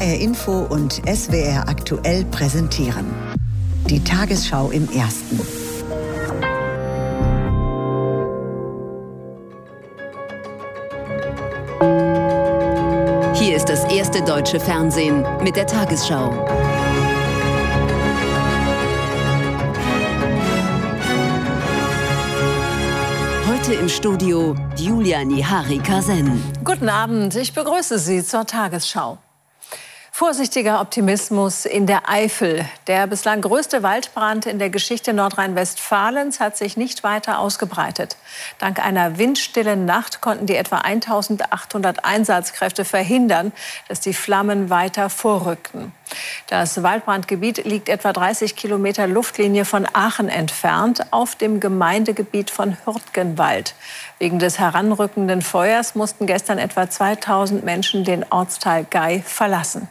HR Info und SWR Aktuell präsentieren. Die Tagesschau im Ersten. Hier ist das erste deutsche Fernsehen mit der Tagesschau. Heute im Studio Julia Nihari-Kasen. Guten Abend, ich begrüße Sie zur Tagesschau. Vorsichtiger Optimismus in der Eifel. Der bislang größte Waldbrand in der Geschichte Nordrhein-Westfalens hat sich nicht weiter ausgebreitet. Dank einer windstillen Nacht konnten die etwa 1800 Einsatzkräfte verhindern, dass die Flammen weiter vorrückten. Das Waldbrandgebiet liegt etwa 30 Kilometer Luftlinie von Aachen entfernt, auf dem Gemeindegebiet von Hürtgenwald. Wegen des heranrückenden Feuers mussten gestern etwa 2000 Menschen den Ortsteil Gei verlassen.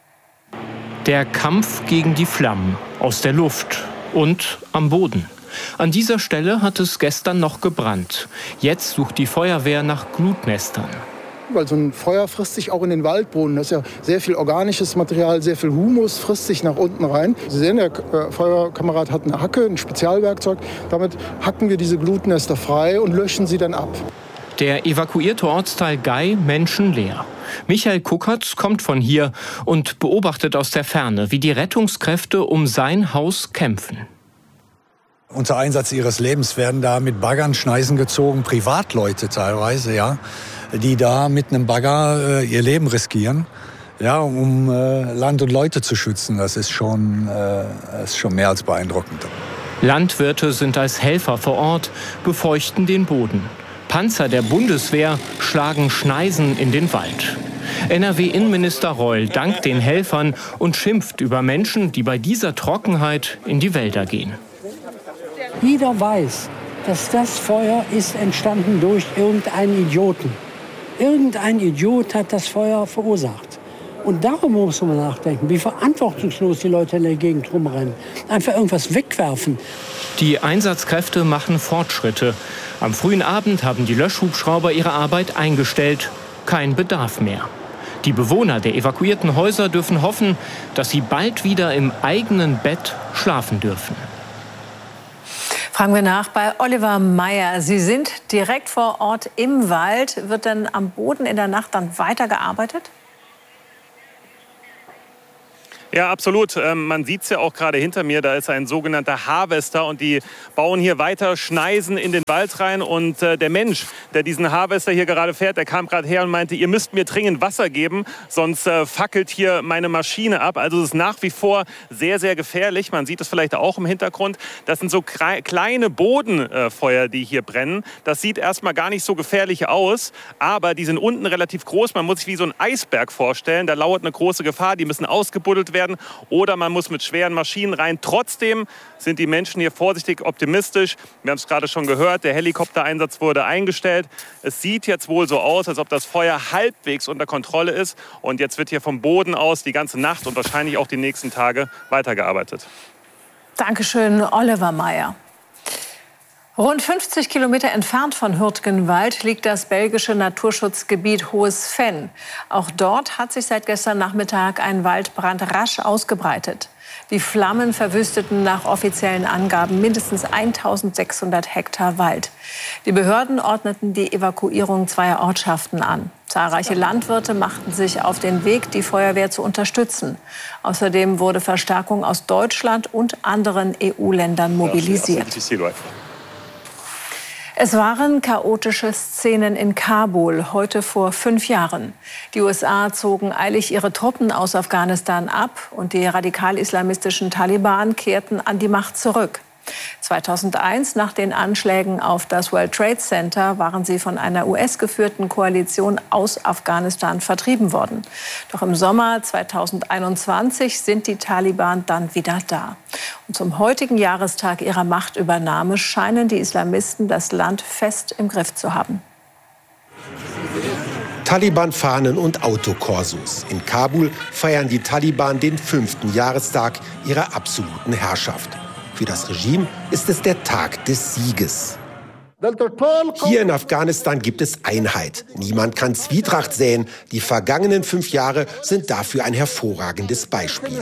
Der Kampf gegen die Flammen aus der Luft und am Boden. An dieser Stelle hat es gestern noch gebrannt. Jetzt sucht die Feuerwehr nach Glutnestern. Weil so ein Feuer frisst sich auch in den Waldboden. Das ist ja sehr viel organisches Material, sehr viel Humus frisst sich nach unten rein. Sie sehen, der Feuerkamerad hat eine Hacke, ein Spezialwerkzeug. Damit hacken wir diese Glutnester frei und löschen sie dann ab. Der evakuierte Ortsteil Gei menschenleer. Michael Kuckertz kommt von hier und beobachtet aus der Ferne, wie die Rettungskräfte um sein Haus kämpfen. Unter Einsatz ihres Lebens werden da mit Baggern Schneisen gezogen, Privatleute teilweise, ja, die da mit einem Bagger ihr Leben riskieren, ja, um Land und Leute zu schützen. Das ist schon mehr als beeindruckend. Landwirte sind als Helfer vor Ort, befeuchten den Boden. Panzer der Bundeswehr schlagen Schneisen in den Wald. NRW-Innenminister Reul dankt den Helfern und schimpft über Menschen, die bei dieser Trockenheit in die Wälder gehen. Jeder weiß, dass das Feuer ist entstanden durch irgendeinen Idioten. Irgendein Idiot hat das Feuer verursacht. Und darum muss man nachdenken, wie verantwortungslos die Leute in der Gegend rumrennen. Einfach irgendwas wegwerfen. Die Einsatzkräfte machen Fortschritte. Am frühen Abend haben die Löschhubschrauber ihre Arbeit eingestellt. Kein Bedarf mehr. Die Bewohner der evakuierten Häuser dürfen hoffen, dass sie bald wieder im eigenen Bett schlafen dürfen. Fragen wir nach bei Oliver Meyer. Sie sind direkt vor Ort im Wald. Wird denn am Boden in der Nacht dann weitergearbeitet? Ja, absolut. Man sieht es ja auch gerade hinter mir, da ist ein sogenannter Harvester und die bauen hier weiter Schneisen in den Wald rein. Und der Mensch, der diesen Harvester hier gerade fährt, der kam gerade her und meinte, ihr müsst mir dringend Wasser geben, sonst fackelt hier meine Maschine ab. Also es ist nach wie vor sehr, sehr gefährlich. Man sieht es vielleicht auch im Hintergrund. Das sind so kleine Bodenfeuer, die hier brennen. Das sieht erstmal gar nicht so gefährlich aus, aber die sind unten relativ groß. Man muss sich wie so ein Eisberg vorstellen. Da lauert eine große Gefahr, die müssen ausgebuddelt werden. Oder man muss mit schweren Maschinen rein. Trotzdem sind die Menschen hier vorsichtig optimistisch. Wir haben es gerade schon gehört, der Helikoptereinsatz wurde eingestellt. Es sieht jetzt wohl so aus, als ob das Feuer halbwegs unter Kontrolle ist. Und jetzt wird hier vom Boden aus die ganze Nacht und wahrscheinlich auch die nächsten Tage weitergearbeitet. Dankeschön, Oliver Meyer. Rund 50 Kilometer entfernt von Hürtgenwald liegt das belgische Naturschutzgebiet Hohes Venn. Auch dort hat sich seit gestern Nachmittag ein Waldbrand rasch ausgebreitet. Die Flammen verwüsteten nach offiziellen Angaben mindestens 1600 Hektar Wald. Die Behörden ordneten die Evakuierung zweier Ortschaften an. Zahlreiche Landwirte machten sich auf den Weg, die Feuerwehr zu unterstützen. Außerdem wurde Verstärkung aus Deutschland und anderen EU-Ländern mobilisiert. Es waren chaotische Szenen in Kabul, heute vor 5 Jahren. Die USA zogen eilig ihre Truppen aus Afghanistan ab und die radikal-islamistischen Taliban kehrten an die Macht zurück. 2001, nach den Anschlägen auf das World Trade Center, waren sie von einer US-geführten Koalition aus Afghanistan vertrieben worden. Doch im Sommer 2021 sind die Taliban dann wieder da. Und zum heutigen Jahrestag ihrer Machtübernahme scheinen die Islamisten das Land fest im Griff zu haben. Taliban-Fahnen und Autokorsos. In Kabul feiern die Taliban den 5. Jahrestag ihrer absoluten Herrschaft. Für das Regime ist es der Tag des Sieges. Hier in Afghanistan gibt es Einheit. Niemand kann Zwietracht säen. Die vergangenen 5 Jahre sind dafür ein hervorragendes Beispiel.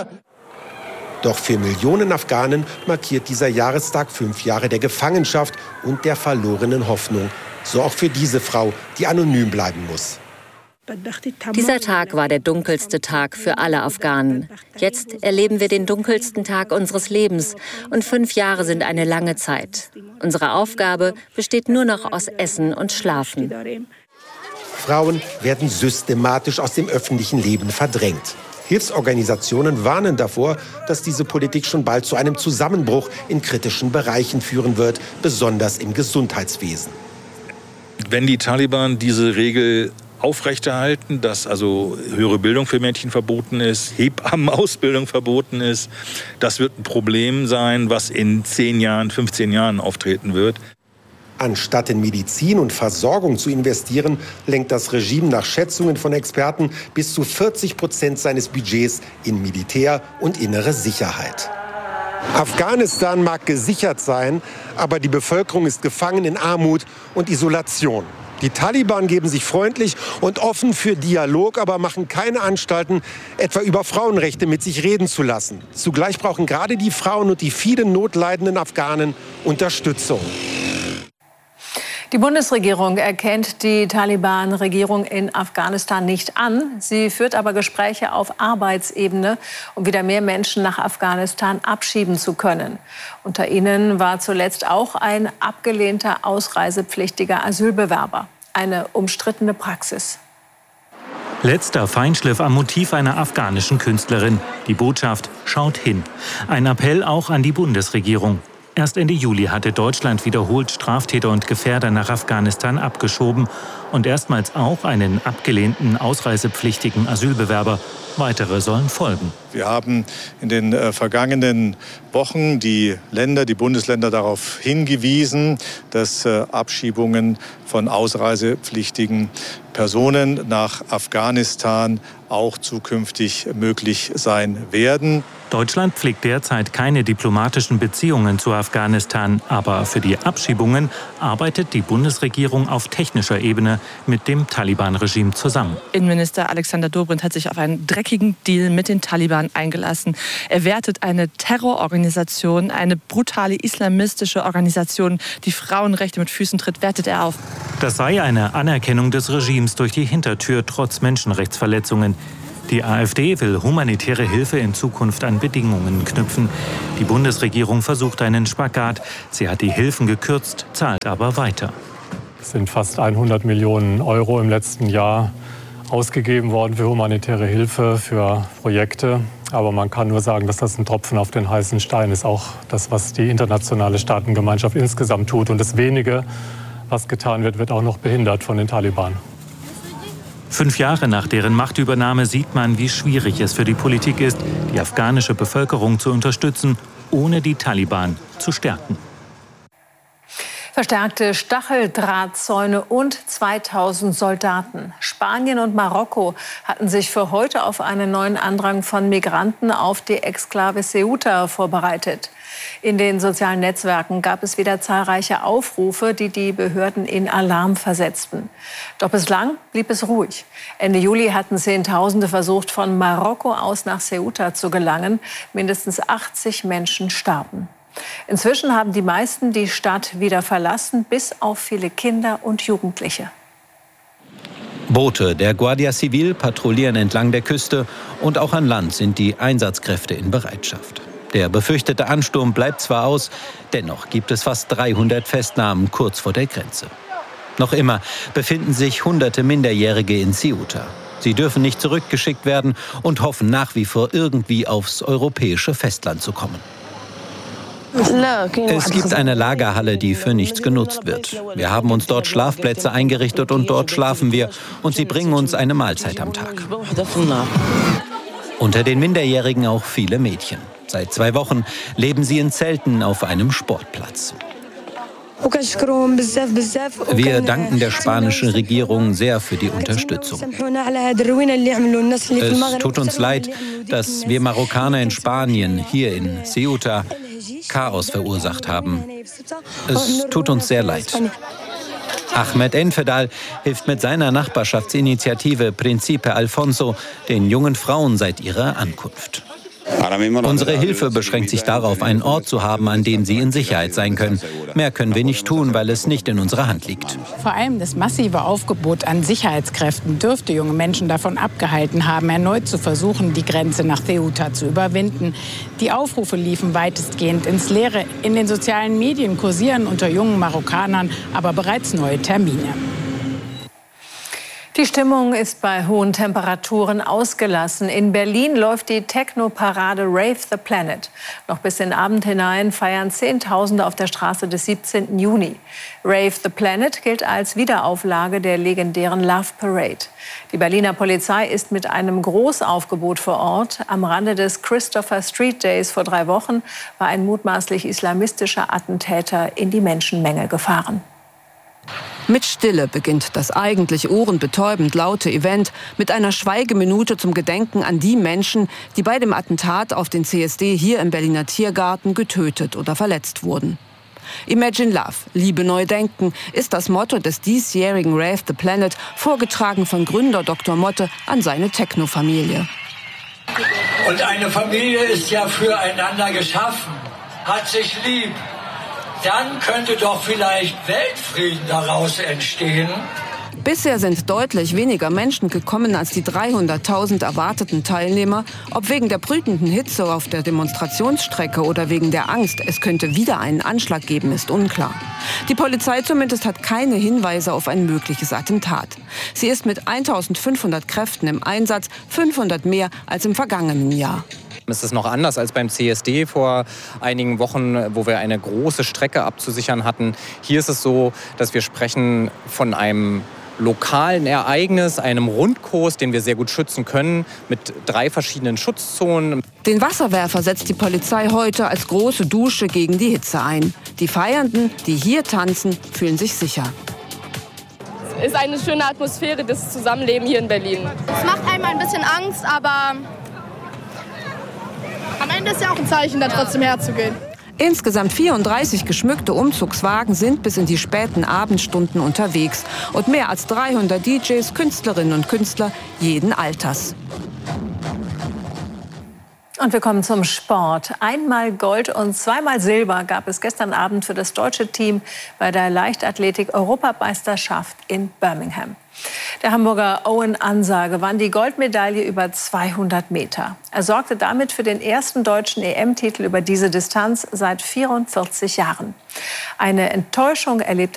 Doch für Millionen Afghanen markiert dieser Jahrestag 5 Jahre der Gefangenschaft und der verlorenen Hoffnung. So auch für diese Frau, die anonym bleiben muss. Dieser Tag war der dunkelste Tag für alle Afghanen. Jetzt erleben wir den dunkelsten Tag unseres Lebens. Und 5 Jahre sind eine lange Zeit. Unsere Aufgabe besteht nur noch aus Essen und Schlafen. Frauen werden systematisch aus dem öffentlichen Leben verdrängt. Hilfsorganisationen warnen davor, dass diese Politik schon bald zu einem Zusammenbruch in kritischen Bereichen führen wird, besonders im Gesundheitswesen. Wenn die Taliban diese Regel aufrechterhalten, dass also höhere Bildung für Mädchen verboten ist, Hebammenausbildung verboten ist, das wird ein Problem sein, was in 10 Jahren, 15 Jahren auftreten wird. Anstatt in Medizin und Versorgung zu investieren, lenkt das Regime nach Schätzungen von Experten bis zu 40% seines Budgets in Militär und innere Sicherheit. Afghanistan mag gesichert sein, aber die Bevölkerung ist gefangen in Armut und Isolation. Die Taliban geben sich freundlich und offen für Dialog, aber machen keine Anstalten, etwa über Frauenrechte mit sich reden zu lassen. Zugleich brauchen gerade die Frauen und die vielen notleidenden Afghanen Unterstützung. Die Bundesregierung erkennt die Taliban-Regierung in Afghanistan nicht an. Sie führt aber Gespräche auf Arbeitsebene, um wieder mehr Menschen nach Afghanistan abschieben zu können. Unter ihnen war zuletzt auch ein abgelehnter ausreisepflichtiger Asylbewerber. Eine umstrittene Praxis. Letzter Feinschliff am Motiv einer afghanischen Künstlerin. Die Botschaft: Schaut hin. Ein Appell auch an die Bundesregierung. Erst Ende Juli hatte Deutschland wiederholt Straftäter und Gefährder nach Afghanistan abgeschoben und erstmals auch einen abgelehnten ausreisepflichtigen Asylbewerber. Weitere sollen folgen. Wir haben in den vergangenen Wochen die Bundesländer darauf hingewiesen, dass Abschiebungen von ausreisepflichtigen Personen nach Afghanistan auch zukünftig möglich sein werden. Deutschland pflegt derzeit keine diplomatischen Beziehungen zu Afghanistan. Aber für die Abschiebungen arbeitet die Bundesregierung auf technischer Ebene mit dem Taliban-Regime zusammen. Innenminister Alexander Dobrindt hat sich auf einen dreckigen Deal mit den Taliban eingelassen. Er wertet eine Terrororganisation, eine brutale islamistische Organisation, die Frauenrechte mit Füßen tritt, wertet er auf. Das sei eine Anerkennung des Regimes durch die Hintertür trotz Menschenrechtsverletzungen. Die AfD will humanitäre Hilfe in Zukunft an Bedingungen knüpfen. Die Bundesregierung versucht einen Spagat. Sie hat die Hilfen gekürzt, zahlt aber weiter. Es sind fast 100 Millionen Euro im letzten Jahr ausgegeben worden für humanitäre Hilfe, für Projekte. Aber man kann nur sagen, dass das ein Tropfen auf den heißen Stein ist. Auch das, was die internationale Staatengemeinschaft insgesamt tut. Und das Wenige, was getan wird, wird auch noch behindert von den Taliban. 5 Jahre nach deren Machtübernahme sieht man, wie schwierig es für die Politik ist, die afghanische Bevölkerung zu unterstützen, ohne die Taliban zu stärken. Verstärkte Stacheldrahtzäune und 2000 Soldaten. Spanien und Marokko hatten sich für heute auf einen neuen Andrang von Migranten auf die Exklave Ceuta vorbereitet. In den sozialen Netzwerken gab es wieder zahlreiche Aufrufe, die die Behörden in Alarm versetzten. Doch bislang blieb es ruhig. Ende Juli hatten Zehntausende versucht, von Marokko aus nach Ceuta zu gelangen. Mindestens 80 Menschen starben. Inzwischen haben die meisten die Stadt wieder verlassen, bis auf viele Kinder und Jugendliche. Boote der Guardia Civil patrouillieren entlang der Küste und auch an Land sind die Einsatzkräfte in Bereitschaft. Der befürchtete Ansturm bleibt zwar aus, dennoch gibt es fast 300 Festnahmen kurz vor der Grenze. Noch immer befinden sich Hunderte Minderjährige in Ceuta. Sie dürfen nicht zurückgeschickt werden und hoffen nach wie vor irgendwie aufs europäische Festland zu kommen. Es gibt eine Lagerhalle, die für nichts genutzt wird. Wir haben uns dort Schlafplätze eingerichtet und dort schlafen wir und sie bringen uns eine Mahlzeit am Tag. Unter den Minderjährigen auch viele Mädchen. Seit 2 Wochen leben sie in Zelten auf einem Sportplatz. Wir danken der spanischen Regierung sehr für die Unterstützung. Es tut uns leid, dass wir Marokkaner in Spanien, hier in Ceuta, Chaos verursacht haben. Es tut uns sehr leid. Ahmed Enfedal hilft mit seiner Nachbarschaftsinitiative Principe Alfonso den jungen Frauen seit ihrer Ankunft. Unsere Hilfe beschränkt sich darauf, einen Ort zu haben, an dem sie in Sicherheit sein können. Mehr können wir nicht tun, weil es nicht in unserer Hand liegt. Vor allem das massive Aufgebot an Sicherheitskräften dürfte junge Menschen davon abgehalten haben, erneut zu versuchen, die Grenze nach Ceuta zu überwinden. Die Aufrufe liefen weitestgehend ins Leere. In den sozialen Medien kursieren unter jungen Marokkanern aber bereits neue Termine. Die Stimmung ist bei hohen Temperaturen ausgelassen. In Berlin läuft die Techno-Parade Rave the Planet. Noch bis in den Abend hinein feiern Zehntausende auf der Straße des 17. Juni. Rave the Planet gilt als Wiederauflage der legendären Love Parade. Die Berliner Polizei ist mit einem Großaufgebot vor Ort. Am Rande des Christopher Street Days vor 3 Wochen war ein mutmaßlich islamistischer Attentäter in die Menschenmenge gefahren. Mit Stille beginnt das eigentlich ohrenbetäubend laute Event mit einer Schweigeminute zum Gedenken an die Menschen, die bei dem Attentat auf den CSD hier im Berliner Tiergarten getötet oder verletzt wurden. Imagine Love, Liebe neu denken, ist das Motto des diesjährigen Rave the Planet, vorgetragen von Gründer Dr. Motte an seine Techno-Familie. Und eine Familie ist ja füreinander geschaffen, hat sich lieb. Dann könnte doch vielleicht Weltfrieden daraus entstehen. Bisher sind deutlich weniger Menschen gekommen als die 300.000 erwarteten Teilnehmer. Ob wegen der brütenden Hitze auf der Demonstrationsstrecke oder wegen der Angst, es könnte wieder einen Anschlag geben, ist unklar. Die Polizei zumindest hat keine Hinweise auf ein mögliches Attentat. Sie ist mit 1.500 Kräften im Einsatz, 500 mehr als im vergangenen Jahr. Es ist noch anders als beim CSD vor einigen Wochen, wo wir eine große Strecke abzusichern hatten. Hier ist es so, dass wir sprechen von einem lokalen Ereignis, einem Rundkurs, den wir sehr gut schützen können, mit 3 verschiedenen Schutzzonen. Den Wasserwerfer setzt die Polizei heute als große Dusche gegen die Hitze ein. Die Feiernden, die hier tanzen, fühlen sich sicher. Es ist eine schöne Atmosphäre, das Zusammenleben hier in Berlin. Es macht einem ein bisschen Angst, aber am Ende ist ja auch ein Zeichen, da trotzdem herzugehen. Insgesamt 34 geschmückte Umzugswagen sind bis in die späten Abendstunden unterwegs. Und mehr als 300 DJs, Künstlerinnen und Künstler jeden Alters. Und wir kommen zum Sport. Einmal Gold und zweimal Silber gab es gestern Abend für das deutsche Team bei der Leichtathletik-Europameisterschaft in Birmingham. Der Hamburger Owen Ansa gewann die Goldmedaille über 200 Meter. Er sorgte damit für den ersten deutschen EM-Titel über diese Distanz seit 44 Jahren. Eine Enttäuschung erlebte